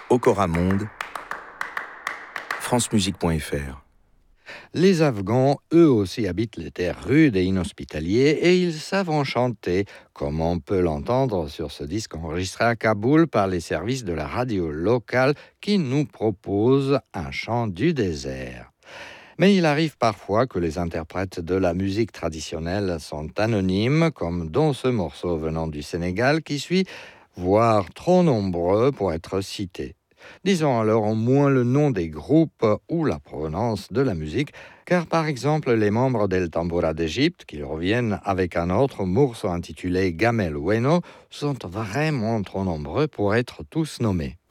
Okora Monde, francemusique.fr. Les Afghans, eux aussi, habitent les terres rudes et inhospitaliers et ils savent en chanter, comme on peut l'entendre sur ce disque enregistré à Kaboul par les services de la radio locale qui nous propose un chant du désert. Mais il arrive parfois que les interprètes de la musique traditionnelle sont anonymes, comme dans ce morceau venant du Sénégal qui suit, voire trop nombreux pour être cités. Disons alors au moins le nom des groupes ou la provenance de la musique, car par exemple les membres d'El Tambora d'Égypte, qui reviennent avec un autre morceau intitulé Gamel Weno, sont vraiment trop nombreux pour être tous nommés.